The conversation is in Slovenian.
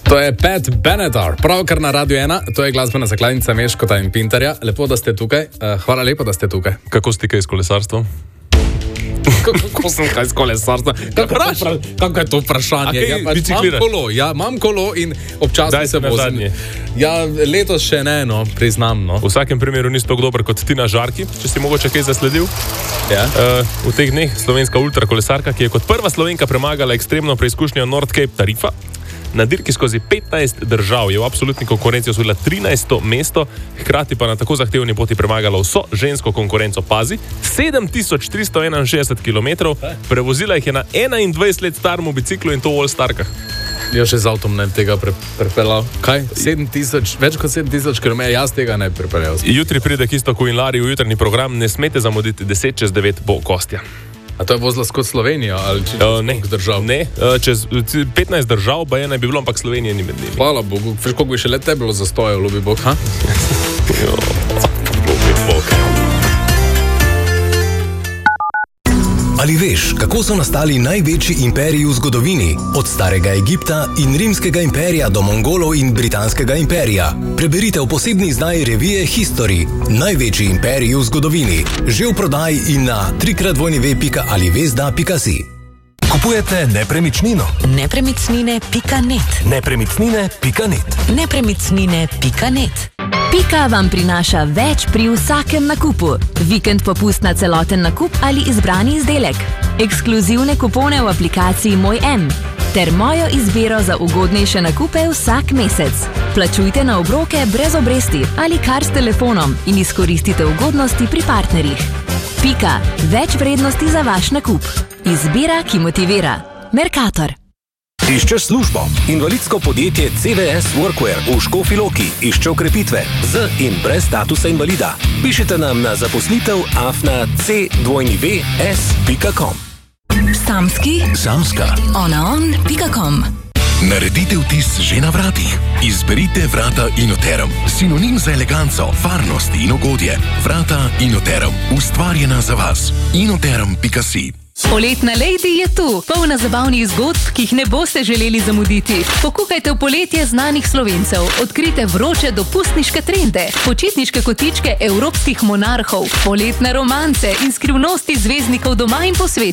To je Pat Benatar, pravkar na Radio 1, to je glasbena zakladnica Meškota in Pintarja. Lepo, da ste tukaj. Hvala lepo, da ste tukaj. Kako ste kaj s kolesarstvom? Kako sem kaj s kolesarstvom? Kako je to vprašanje? Imam kolo in občasno se vozim. Ja, letos še ne, priznam. V vsakem primeru nisi tako dober kot Tina Žarki, če si mogoče kaj zasledil. Ja. V teh dneh slovenska ultrakolesarka, ki je kot prva Slovenka premagala ekstremno preizkušnjo North Cape Tarifa. Na dirki skozi 15 držav je v absolutni konkurenci osvojila 13. mesto, hkrati pa na tako zahtevni poti premagala vso žensko konkurenco. Pazi, 7361 km, prevozila jih je na 21 let starem biciklu in to v All-Starkah. Ja, še z avtom ne tega prepeljal. Kaj? 7000, več kot 7000 km, jaz tega ne prepeljal. Jutri pride Kisto Kuinlari v jutrni program, ne smete zamuditi, 10:09 bo Kostja. A to je vozila skozi Slovenijo ali čez držav? Ne, čez 15 držav, pa je ne bi bilo, ampak Slovenije ni med njimi. Hvala Bogu, veš, koliko bi še let te bilo zastojev, ljubi Bog, ha? Ljubi Bog. Ali veš, kako so nastali največji imperiji v zgodovini? Od starega Egipta in rimskega imperija do Mongolov in britanskega imperija. Preberite v posebni izdaji revije History. Največji imperiji v zgodovini. Že v prodaji in na www.alivesda.si. Kupujete nepremičnino? Nepremičnine.net. Nepremičnine.net. Nepremičnine.net. Pika vam prinaša več pri vsakem nakupu. Vikend popust na celoten nakup ali izbrani izdelek. Ekskluzivne kupone v aplikaciji Moj M. Ter mojo izbiro za ugodnejše nakupe vsak mesec. Plačujte na obroke brez obresti ali kar s telefonom in izkoristite ugodnosti pri partnerjih. Pika. Več vrednosti za vaš nakup. Izbira, ki motivira. Mercator. Iščeš službo? Invalidsko podjetje CVS Workwear v Škofji Loki išče okrepitve z in brez statusa invalida. Pišite nam na zaposlitev@c2vs.com. Samska. onaon.com. Naredite vtis že na vratih. Izberite vrata Inoterum. Sinonim za eleganco, varnost in ugodje. Vrata Inoterum. Ustvarjena za vas. Inoterum.si. Poletna Lady je tu, polna zabavnih zgodb, ki jih ne boste želeli zamuditi. Pokukajte v poletje znanih Slovencev, odkrite vroče dopustniške trende, počitniške kotičke evropskih monarhov, poletne romance in skrivnosti zvezdnikov doma in po svetu.